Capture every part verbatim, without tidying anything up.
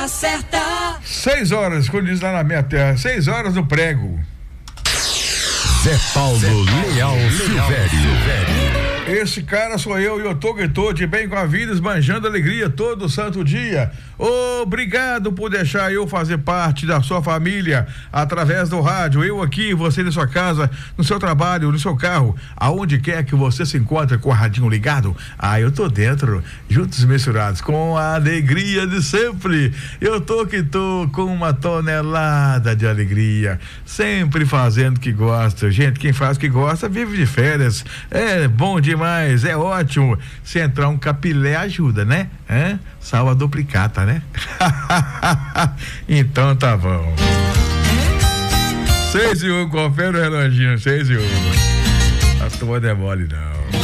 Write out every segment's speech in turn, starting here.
certa. Seis horas, quando diz lá na minha terra, seis horas no prego. Zé Paulo, Zé Paulo Leal, Leal Silvério. Esse cara sou eu e eu tô que tô de bem com a vida, esbanjando alegria todo santo dia. Obrigado por deixar eu fazer parte da sua família através do rádio. Eu aqui, você na sua casa, no seu trabalho, no seu carro, aonde quer que você se encontre com o radinho ligado. Ah, eu tô dentro, juntos e misturados, com a alegria de sempre. Eu tô que tô com uma tonelada de alegria, sempre fazendo o que gosta. Gente, quem faz o que gosta vive de férias. É bom demais, é ótimo. Se entrar um capilé ajuda, né? Hã? Salva a duplicata, né? Então tá bom. Seis e um, confere o reloginho, seis e um. A tua não é mole, não.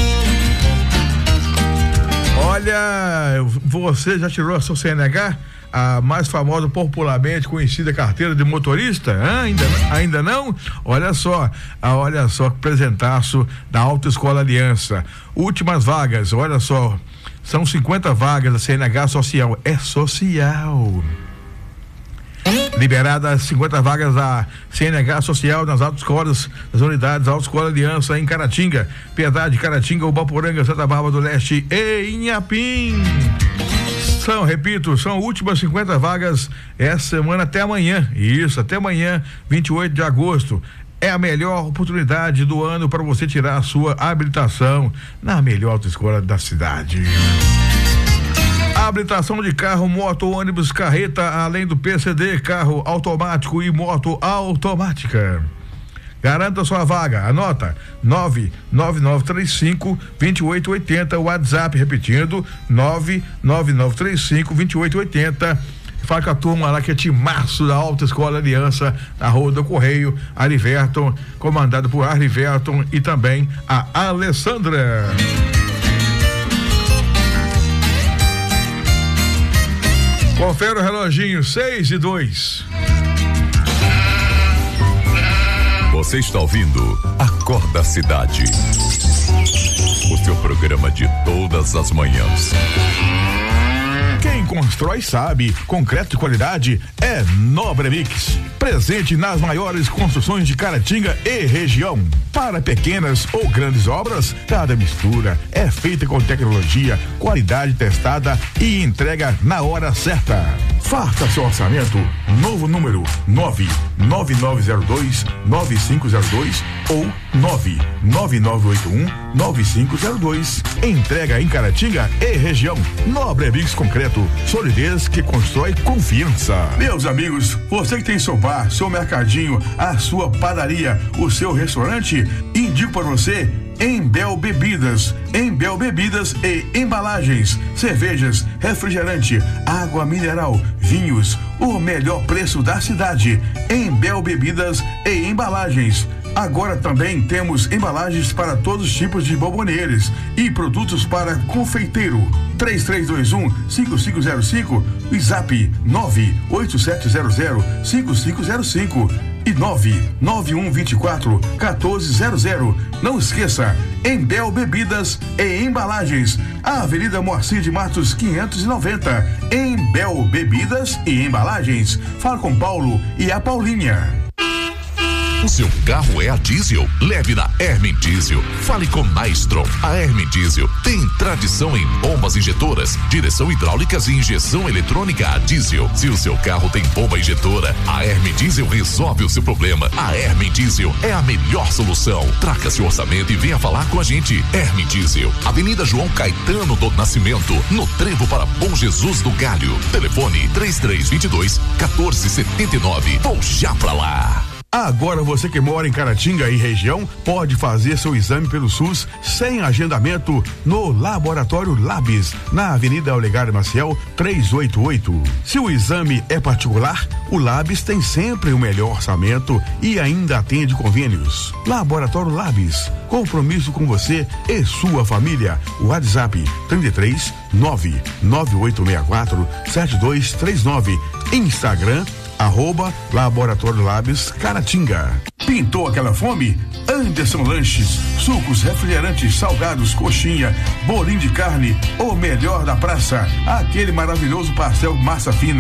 Olha, você já tirou a sua C N H? A mais famosa, popularmente conhecida carteira de motorista? Ah, ainda, ainda não? Olha só, ah, olha só que presentaço da Autoescola Aliança. Últimas vagas, olha só, são cinquenta vagas da C N H social. É social. Liberadas cinquenta vagas da C N H social nas autoescolas, nas unidades Autoescola Aliança em Caratinga, Piedade, Caratinga, Ubaporanga, Santa Bárbara do Leste e Inhapim. São, repito, são últimas cinquenta vagas essa semana até amanhã. Isso, até amanhã, vinte e oito de agosto. É a melhor oportunidade do ano para você tirar a sua habilitação na melhor autoescola da cidade. Habilitação de carro, moto, ônibus, carreta, além do P C D, carro automático e moto automática. Garanta sua vaga, anota nove nove nove três cinco, dois oito oito zero, WhatsApp, repetindo nove nove nove três cinco, dois oito oito zero. Fala com a turma lá que é timaço da Autoescola Aliança, na Rua do Correio, Ariverton, comandado por Ariverton e também a Alessandra. Confere o reloginho, seis e dois. Você está ouvindo Acorda Cidade, o seu programa de todas as manhãs. Quem constrói sabe, concreto de qualidade é Nobremix. Presente nas maiores construções de Caratinga e região. Para pequenas ou grandes obras, cada mistura é feita com tecnologia, qualidade testada e entrega na hora certa. Faça seu orçamento, novo número nove nove nove zero dois nove cinco zero dois ou nove nove nove oito um nove cinco zero dois. Entrega em Caratinga e região. Nobremix Concreto, solidez que constrói confiança. Meus amigos, você que tem seu bar, seu mercadinho, a sua padaria, o seu restaurante, indico para você Embel Bebidas, Embel Bebidas e Embalagens, cervejas, refrigerante, água mineral, vinhos, o melhor preço da cidade. Embel Bebidas e Embalagens. Agora também temos embalagens para todos os tipos de bomboneiros e produtos para confeiteiro. três três dois um, cinco cinco zero cinco e Zap nove oito sete zero zero cinco cinco zero cinco e nove nove um dois quatro um quatro zero zero. Não esqueça, Embel Bebidas e Embalagens, a Avenida Moacir de Matos quinhentos e noventa. Embel Bebidas e Embalagens. Fala com Paulo e a Paulinha. O seu carro é a diesel? Leve na Hermin Diesel. Fale com Maestro. A Hermin Diesel tem tradição em bombas injetoras, direção hidráulicas e injeção eletrônica a diesel. Se o seu carro tem bomba injetora, a Hermin Diesel resolve o seu problema. A Hermin Diesel é a melhor solução. Traga seu orçamento e venha falar com a gente. Hermin Diesel, Avenida João Caetano do Nascimento, no Trevo para Bom Jesus do Galho. Telefone três três dois dois, um quatro sete nove. Vou já pra lá. Agora você que mora em Caratinga e região pode fazer seu exame pelo SUS sem agendamento no Laboratório Labs, na Avenida Olegário Maciel trezentos e oitenta e oito. Se o exame é particular, o Labs tem sempre o melhor orçamento e ainda atende convênios. Laboratório Labs, compromisso com você e sua família. WhatsApp trinta e três nove nove oito seis quatro sete dois três nove. Instagram arroba Laboratório Labs Caratinga. Pintou aquela fome? Anderson Lanches, sucos, refrigerantes, salgados, coxinha, bolinho de carne, o melhor da praça, aquele maravilhoso pastel massa fina.